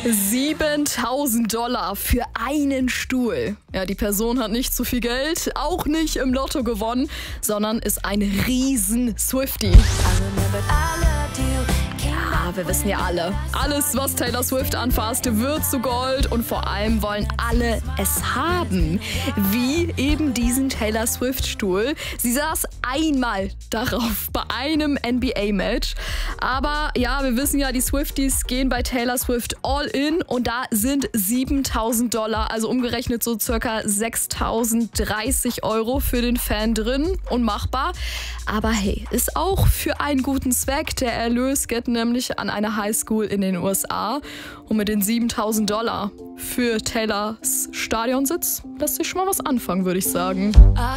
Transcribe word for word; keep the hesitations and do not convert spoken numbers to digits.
siebentausend Dollar für einen Stuhl. Ja, die Person hat nicht so viel Geld, auch nicht im Lotto gewonnen, sondern ist ein riesen Swiftie. Ja, wir wissen ja alle, alles, was Taylor Swift anfasst, wird zu Gold und vor allem wollen alle es haben. Wie eben diesen Taylor Swift-Stuhl. Sie saß einmal darauf bei einem N B A-Match. Aber ja, wir wissen ja, die Swifties gehen bei Taylor Swift all in und da sind siebentausend Dollar, also umgerechnet so circa sechstausenddreißig Euro für den Fan drin und machbar. Aber hey, ist auch für einen guten Zweck. Der Erlös geht nämlich an eine Highschool in den U S A. Und mit den siebentausend Dollar für Taylors Stadionsitz lässt sich schon mal was anfangen, würde ich sagen.